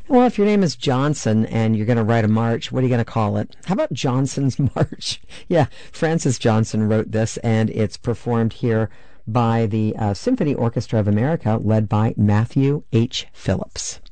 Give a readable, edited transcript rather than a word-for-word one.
Well, if your name is Johnson and you're going to write a march, what are you going to call it? How about Johnson's March? Yeah, Francis Johnson wrote this, and it's performed here by the Symphony Orchestra of America, led by Matthew H. Phillips.